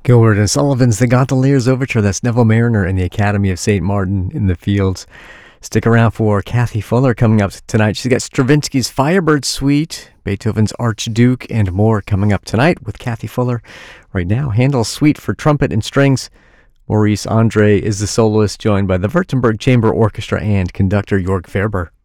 Gilbert and Sullivan's The Gondoliers Overture. That's Neville Mariner and the Academy of St. Martin in the Fields. Stick around for Kathy Fuller coming up tonight. She's got Stravinsky's Firebird Suite, Beethoven's Archduke, and more coming up tonight with Kathy Fuller. Right now, Handel's Suite for trumpet and strings. Maurice Andre is the soloist, joined by the Württemberg Chamber Orchestra and conductor Jörg Ferber.